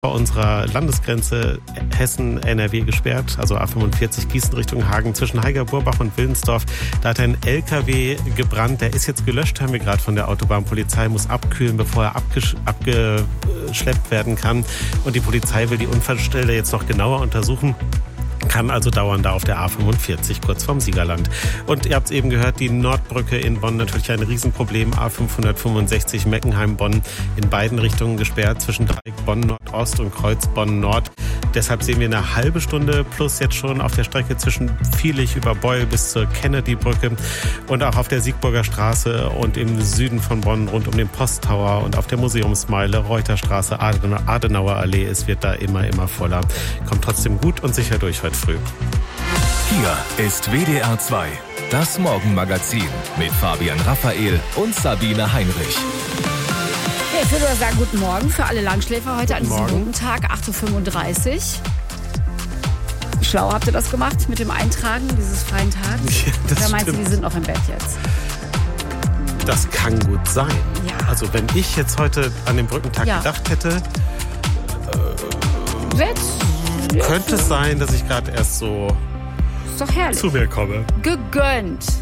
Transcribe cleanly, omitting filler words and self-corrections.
vor unserer Landesgrenze Hessen-NRW gesperrt, also A45 Gießen Richtung Hagen zwischen Heiger-Burbach und Willensdorf. Da hat ein LKW gebrannt, der ist jetzt gelöscht, haben wir gerade von der Autobahnpolizei, muss abkühlen, bevor er abgeschleppt werden kann. Und die Polizei will die Unfallstelle jetzt noch genauer untersuchen. Kann also dauern da auf der A45 kurz vorm Siegerland. Und ihr habt es eben gehört, die Nordbrücke in Bonn natürlich ein Riesenproblem. A565 Meckenheim-Bonn in beiden Richtungen gesperrt zwischen Dreieck Bonn-Nordost und Kreuz Bonn-Nord. Deshalb sehen wir eine halbe Stunde plus jetzt schon auf der Strecke zwischen Viehlich über Beul bis zur Kennedy-Brücke und auch auf der Siegburger Straße und im Süden von Bonn rund um den Posttower und auf der Museumsmeile, Reuterstraße, Adenauer Allee. Es wird da immer voller. Kommt trotzdem gut und sicher durch heute früh. Hier ist WDR 2, das Morgenmagazin mit Fabian Raphael und Sabine Heinrich. Ich würde sagen, guten Morgen für alle Langschläfer heute an diesem guten Tag, 8.35 Uhr. Schlau habt ihr das gemacht mit dem Eintragen dieses freien Tages? Ja, Oder meinst du, die sind noch im Bett jetzt? Das kann gut sein. Ja. Also wenn ich jetzt heute an den Brückentag gedacht hätte, könnte es sein, dass ich gerade erst so ist doch herrlich. zu mir komme. Gegönnt.